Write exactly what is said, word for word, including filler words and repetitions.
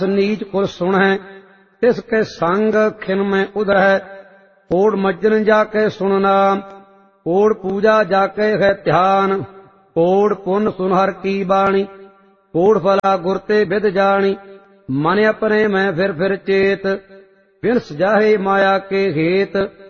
नीच कुल सुनै, तिसके संग खिन में उधरै। ओढ़ मज्जन जाके सुन नाम, ओढ़ पूजा जाके है ध्यान। ओढ़ पुन सुन हर की बाणी, ओढ़ फला गुर ते विद जानी। मन अपने में फिर फिर चेत, बिन सजाहे माया के हेत।